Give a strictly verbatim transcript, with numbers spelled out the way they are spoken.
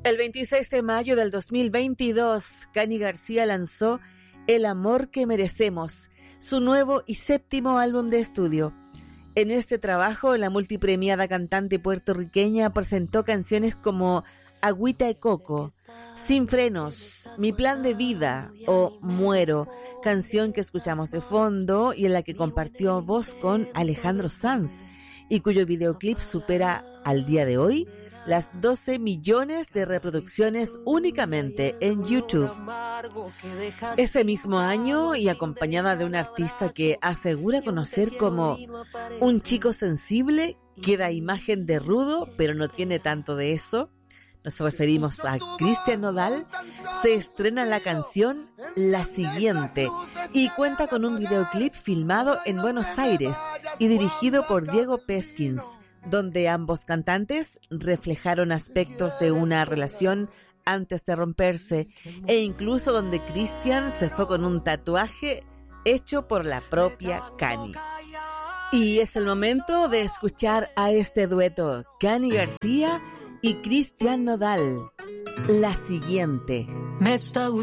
El veintiséis de mayo del dos mil veintidós, Cani García lanzó El amor que merecemos, su nuevo y séptimo álbum de estudio. En este trabajo, la multipremiada cantante puertorriqueña presentó canciones como Agüita de Coco, Sin Frenos, Mi Plan de Vida o Muero, canción que escuchamos de fondo y en la que compartió voz con Alejandro Sanz y cuyo videoclip supera al día de hoy las doce millones de reproducciones únicamente en YouTube. Ese mismo año, y acompañada de un artista que asegura conocer como un chico sensible que da imagen de rudo, pero no tiene tanto de eso, nos referimos a Cristian Nodal, se estrena la canción La Siguiente y cuenta con un videoclip filmado en Buenos Aires y dirigido por Diego Peskins, donde ambos cantantes reflejaron aspectos de una relación antes de romperse e incluso donde Cristian se fue con un tatuaje hecho por la propia Cani. Y es el momento de escuchar a este dueto, Cani García y Cristian Nodal, La Siguiente. Me está